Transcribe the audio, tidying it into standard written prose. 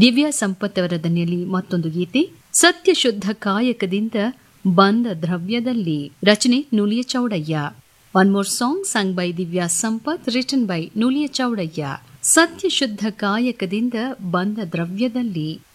ದಿವ್ಯಾ ಸಂಪತ್ ಅವರ ದನಿಯಲ್ಲಿ ಮತ್ತೊಂದು ಗೀತೆ, ಸತ್ಯ ಶುದ್ಧ ಕಾಯಕದಿಂದ ಬಂದ ದ್ರವ್ಯದಲ್ಲಿ, ರಚನೆ ನುಲಿಯ Chowdaiah. One more song sung by Divya Sampath, written by ನುಲಿಯ ಚೌಡಯ್ಯ. ಸತ್ಯ ಶುದ್ಧ ಕಾಯಕದಿಂದ ಬಂದ ದ್ರವ್ಯದಲ್ಲಿ.